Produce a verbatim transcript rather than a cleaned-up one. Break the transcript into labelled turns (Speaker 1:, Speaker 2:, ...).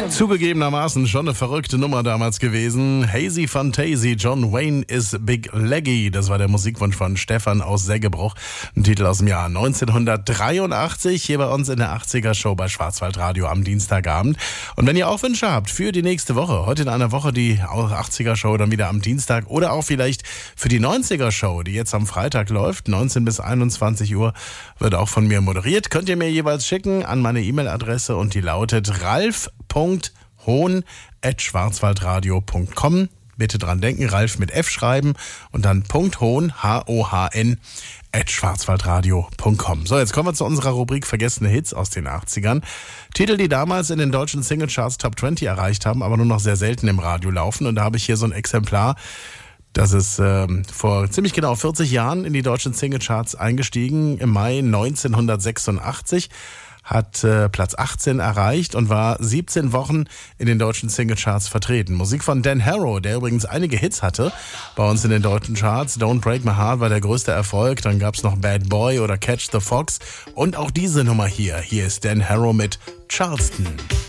Speaker 1: Zugegebenermaßen schon eine verrückte Nummer damals gewesen. Hazy Fantasy, John Wayne is Big Leggy. Das war der Musikwunsch von Stefan aus Seggebruch. Ein Titel aus dem Jahr neunzehnhundertdreiundachtzig. Hier bei uns in der achtziger-Show bei Schwarzwaldradio am Dienstagabend. Und wenn ihr auch Wünsche habt für die nächste Woche, heute in einer Woche die achtziger-Show dann wieder am Dienstag oder auch vielleicht für die neunziger-Show, die jetzt am Freitag läuft, neunzehn bis einundzwanzig Uhr, wird auch von mir moderiert. Könnt ihr mir jeweils schicken an meine E-Mail-Adresse und die lautet ralf punkt hohn at schwarzwaldradio punkt com. Bitte dran denken, Ralf mit F schreiben und dann .hohn, H O H N, at schwarzwaldradio punkt com. So, jetzt kommen wir zu unserer Rubrik Vergessene Hits aus den achtzigern. Titel, die damals in den deutschen Singlecharts Top zwanzig erreicht haben, aber nur noch sehr selten im Radio laufen. Und da habe ich hier so ein Exemplar, das ist ähm, vor ziemlich genau vierzig Jahren in die deutschen Singlecharts eingestiegen, im Mai neunzehnhundertsechsundachtzig. Hat äh, Platz achtzehn erreicht und war siebzehn Wochen in den deutschen Singlecharts vertreten. Musik von Dan Harrow, der übrigens einige Hits hatte bei uns in den deutschen Charts. Don't Break My Heart war der größte Erfolg. Dann gab's noch Bad Boy oder Catch the Fox. Und auch diese Nummer hier. Hier ist Dan Harrow mit Charleston.